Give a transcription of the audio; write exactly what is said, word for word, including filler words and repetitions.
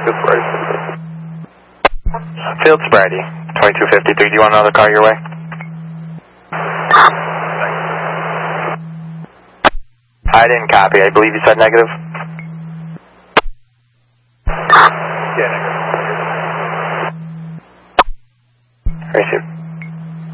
Field Sobriety. Field Sobriety, twenty-two fifty-three. Do you want another car your way? I didn't copy. I believe you said negative. Yeah, negative. Receive.